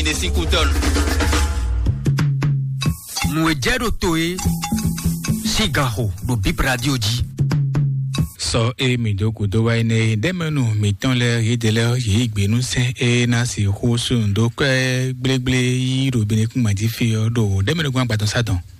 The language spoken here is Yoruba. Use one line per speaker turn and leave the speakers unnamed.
de 5 tonnes.
Mouedjero Toe, Sigaro, do Bip Radio Di.
So mi doku do wa ne demenu mi ton le yedele yi gbenu se na si ho so ndo gbegbele yi ro bi ni kun ma di fi odo demenu gwan gbadon sadon.